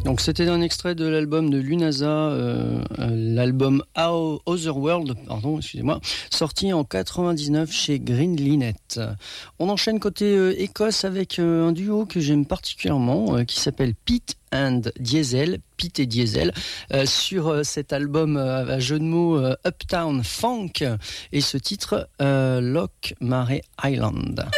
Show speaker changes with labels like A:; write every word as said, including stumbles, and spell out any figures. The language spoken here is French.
A: Donc c'était un extrait de l'album de Lunasa, euh, l'album Otherworld, pardon, excusez-moi, sorti en quatre-vingt-dix-neuf chez Green Linnet. On enchaîne côté euh, Écosse avec euh, un duo que j'aime particulièrement, euh, qui s'appelle Pete and Diesel, Pete et Diesel, euh, sur euh, cet album euh, à jeu de mots euh, Uptown Funk, et ce titre euh, Loch Mare Island.